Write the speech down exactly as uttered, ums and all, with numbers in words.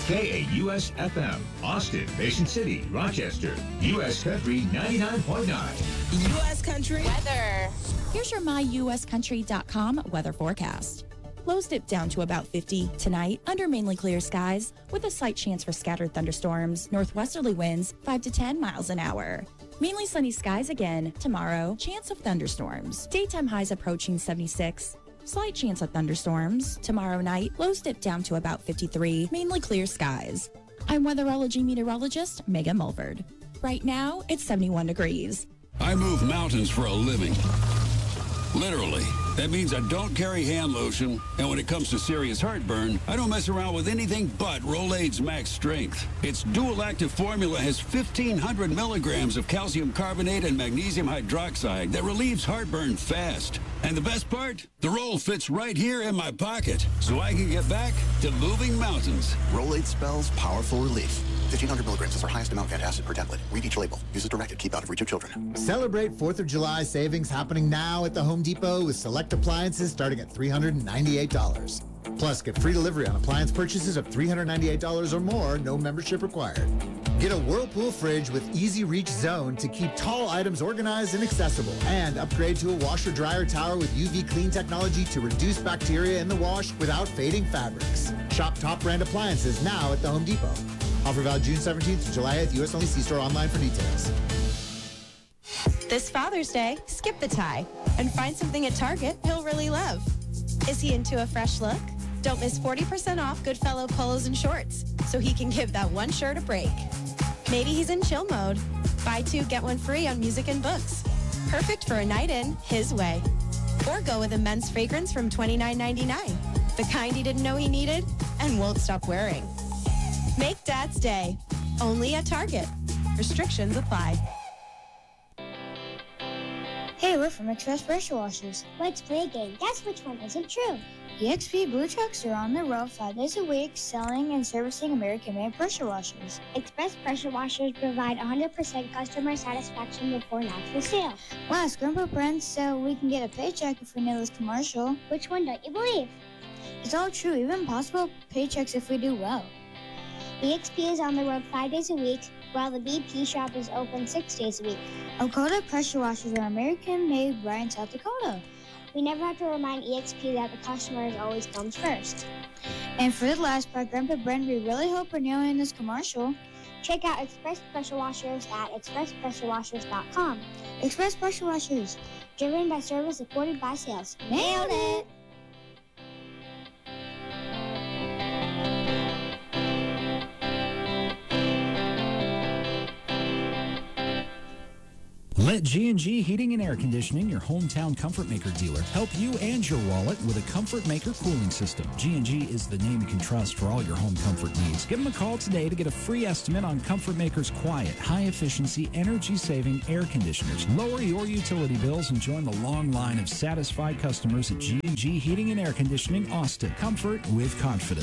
K A U S F M, Austin, Mason City, Rochester, U S Country ninety-nine point nine. U S Country weather. Here's your my U S country dot com weather forecast. Lows dip down to about fifty tonight under mainly clear skies with a slight chance for scattered thunderstorms, northwesterly winds five to ten miles an hour. Mainly sunny skies again tomorrow, chance of thunderstorms. Daytime highs approaching seventy-six. Slight chance of thunderstorms. Tomorrow night, lows dip down to about fifty-three, mainly clear skies. I'm weatherology meteorologist Megan Mulford. Right now, it's seventy-one degrees. I move mountains for a living. Literally. That means I don't carry hand lotion, and when it comes to serious heartburn, I don't mess around with anything but Rolaids Max Strength. Its dual-active formula has fifteen hundred milligrams of calcium carbonate and magnesium hydroxide that relieves heartburn fast. And the best part? The roll fits right here in my pocket, so I can get back to moving mountains. Rolaids spells powerful relief. fifteen hundred milligrams is our highest amount of antacid per template. Read each label. Use as directed. Keep out of reach of children. Celebrate fourth of July savings happening now at the Home Depot with select appliances starting at three hundred ninety-eight dollars. Plus, get free delivery on appliance purchases of three hundred ninety-eight dollars or more, no membership required. Get a Whirlpool fridge with Easy Reach Zone to keep tall items organized and accessible. And upgrade to a washer-dryer tower with U V clean technology to reduce bacteria in the wash without fading fabrics. Shop top brand appliances now at the Home Depot. Offer valid June seventeenth to July eighth. U S only. See store online for details. This Father's Day, skip the tie and find something at Target he'll really love. Is he into a fresh look? Don't miss forty percent off Goodfellow polos and shorts so he can give that one shirt a break. Maybe he's in chill mode. Buy two, get one free on music and books. Perfect for a night in his way. Or go with a men's fragrance from twenty-nine ninety-nine. The kind he didn't know he needed and won't stop wearing. Make Dad's Day. Only at Target. Restrictions apply. Hey, we're from Express Pressure Washers. Let's play a game. Guess which one isn't true. E X P Blue Trucks are on the road five days a week selling and servicing American-made pressure washers. Express Pressure Washers provide one hundred percent customer satisfaction before an actual sale. Last Grandpa Brent so we can get a paycheck if we know this commercial. Which one don't you believe? It's all true, even possible paychecks if we do well. E X P is on the road five days a week, while the B P shop is open six days a week. Alcoa pressure washers are American-made right in South Dakota. We never have to remind E X P that the customer always comes first. And for the last part, Grandpa Brent, we really hope we're nailing this commercial. Check out Express Pressure Washers at express pressure washers dot com. Express Pressure Washers. Driven by service, supported by sales. Nailed it! Let G and G Heating and Air Conditioning, your hometown Comfort Maker dealer, help you and your wallet with a Comfort Maker cooling system. G and G is the name you can trust for all your home comfort needs. Give them a call today to get a free estimate on Comfort Maker's quiet, high-efficiency, energy-saving air conditioners. Lower your utility bills and join the long line of satisfied customers at G and G Heating and Air Conditioning, Austin. Comfort with confidence.